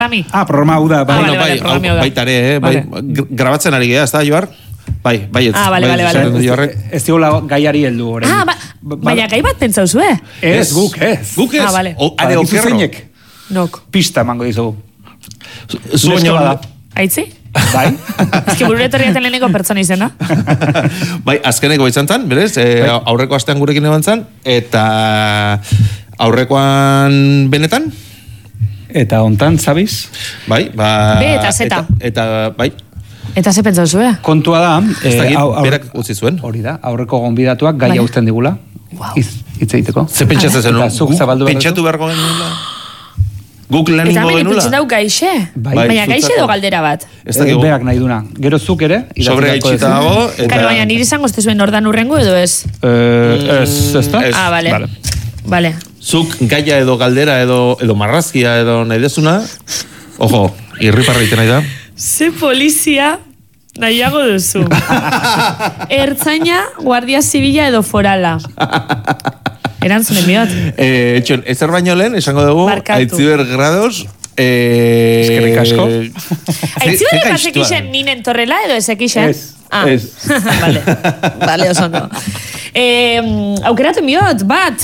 Programa hau da. Baitare, grabatzen ari gea, ez da, Joar? Bai, ez. Bale. Ez diola gaiari heldu orain. Baina gai bat pentsauzu, Ez, guk ez. Guk ez? Bale. Are okerro. Nok. Pista mango dizugu. Zu baino... Aitzi? Bai. Ez que bururetorriaten leheneko pertsona izena. Bai, azkeneko izan zan, berez, aurreko astean gurekin eban zan, eta aurrekoan benetan? Eta hontan, zabiz? Bai, B eta Z. Eta, bai. Eta ze pentsauzu, Kontua da... Berak utzi zuen. Hori da, aurreko gonbidatuak gai uzten digula. Hitz egiteko. Ze pentsatzen zen, pentsatu beharko genula? Guk lan ingo genula? Eta pentsen dau gaixe. Baina gaixe edo galdera bat. Berak nahi duna. Gero zuk ere. Sobre gaitxita dago. Karo, baina niri izango ez zuen ordan urrengo edo ez? Ez da? Vale. Zuk gaia edo galdera edo marrazkia edo nahi dezuna. Ojo, irriparra iten nahi da. Ze polizia nahiago duzu. Ertzaina, guardia zibila edo forala. Erantzunen biot. Etxon, ezer baino lehen, esango dugu, Aitziber Grados... Eskerrik asko. Aitziber ekixen ninen torrela edo ez ekixen? Ez. Vale, oso no. Aukeratu biot, bat.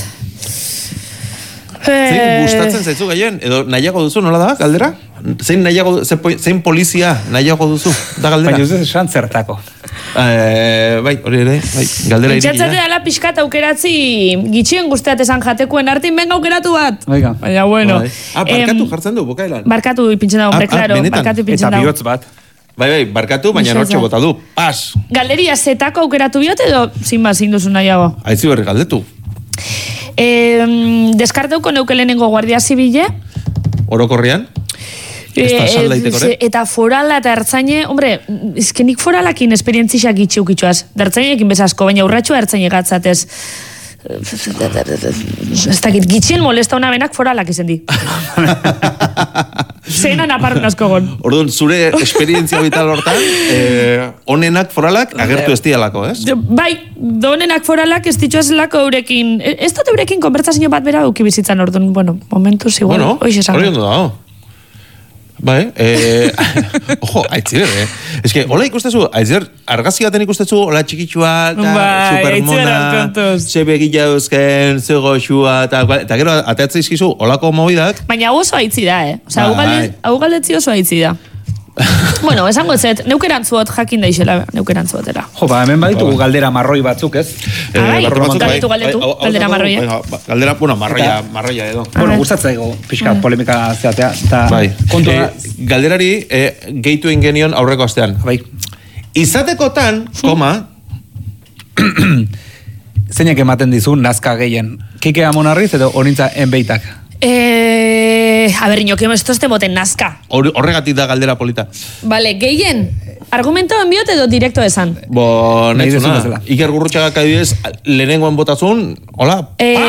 Zein gustatzen zaizu gaien? Edo nahiago duzu, nola da, galdera? Zein polizia nahiago duzu, da galdera? Baina ez esan zertako. Bai, hori ere, galdera irikia. Itxatzate dala pixkat aukeratzi gitxien guzteat esan jatekuen artin benga aukeratu bat. Baina, bueno. Barkatu jartzen du, bukaelan. Barkatu ipintzen da, hombre, claro. Barkatu ipintzen da. Eta bihotz bat. Bai, barkatu, baina nortxo bota du. Pas! Galderia zetako aukeratu bihot edo zinba zinduzu nahiago? Aitzi berri galdetu. Deskarteuko neuke lehenengo guardia zibile. Orokorrian? Eta forala eta ertzaine, hombre, izkenik foralakin esperientzixak itxiukitxoaz. Dertzainekin bezasko, baina urratxua ertzaine gatzatez. Ez dakit, gitxien molesta una benak foralak izen di. Zeinan aparrun asko gon. Orduan, zure esperientzia vital hortan, onenak foralak agertu ez dialako, ez? Bai, onenak foralak ez ditxoaz lako eurekin. Ez dut eurekin konbertsazio bat bera duki bizitzan, orduan, bueno, momentuz igual. Bueno, hori ondo dago. Bai, ojo, Aitziber, Ez que, hola ikustezu, Aitziber, argazki baten ikustezu, hola txikitsua, supermona, ze begila eusken, ze goxua, eta gero, ateatzea izkizu, holako mobidak. Baina oso aitzi da, Osa, hau galdetzi oso aitzi da. Bueno, esango zet, neukerantzuot jakin daixela, neukerantzuotera. Jo, hemen baditugu galdera marroi batzuk, ez? Galdetu, galdera marroia. Galdera, bueno, marroia edo. Bueno, gustatzaigo pixkat polemika zeatea. Kontua, galderari gehitu ingenion aurreko astean. Bai. Izatekotan, zeinek ematen dizu nazka gehien? Kike Amonarriz edo onintza enbeitak? A ber, inokio esto boten nazka. Horregatik da galdera polita. Vale, gehien, argumento enbiot edo direkto esan? Nahi zuna. Iker Gurrutxagak adibidez, lehenengoen botazun, hola?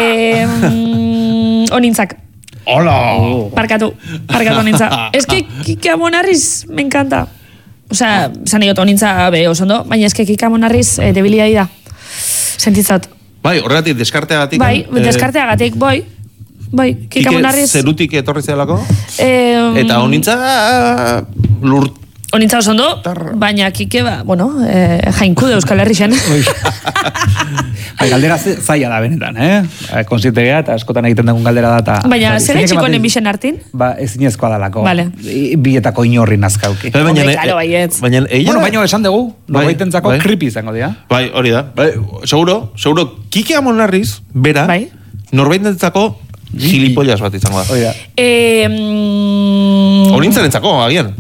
Onintzak. Hola! Parkatu onintza. Es que Kike Amonarriz me encanta. O sea, zan egot onintza be osondo, baina es que Kike Amonarriz debilia da. Sentitzat. Bai, horregatik, deskarteagatik. Bai, deskarteagatik, Bai, Kike Amonarriz... Zerutik etorri zelako? Eta onintza... Onintza oso ondo, baina Kike, jainku da Euskal Herrixen. Galdera zaila da benetan, Konsientegea eta askotan egiten dugun galdera da. Baina, zer etxiko nenbixen hartin? Ezinezkoa dalako. Vale. Bietako inorri nazkauki. Baina esan dugu, norbaitentzako creepy izango dira. Bai, hori da. Seguro, Kike Amonarriz, bera, norbaitentzako gilipollas bat izango da. Onintzarentzako, agian.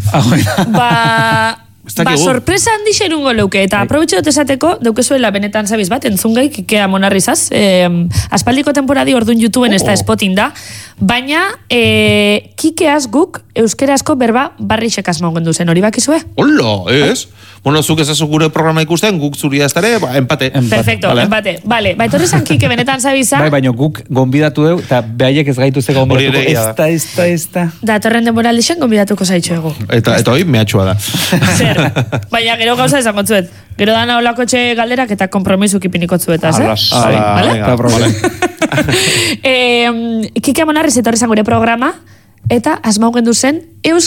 Sorpresa handi xerungo leuke, eta aprobetxe dut esateko, daukezuela benetan zabiz bat, entzungai, Kike Amonarrizaz, aspaldiko temporadi orduan YouTubeen ez da spotin da, baina Kikeaz guk euskerazko berba barrixekaz mauen duzen, hori bakizue? Hola, ez? Bueno, zuk ezazu gure programa ikusten, guk zuria ez dara, empate. Perfecto, empate. Vale, etorri zan Kike benetan zabiza. Bai, baina guk gonbidatu dugu, eta behaiek ez gaitu ze gonbidatuko. Ez da. Da, torren denboraldixen gonbidatuko zaitxo egu. Eta hoi mehatxua da. Zer, baina gero gauza esan gotzuet. Gero dana holako txe galderak eta kompromisuk ipiniko zuetaz, Vale? Kike Amonarriz etorri zan gure programa, eta asmau gendu zen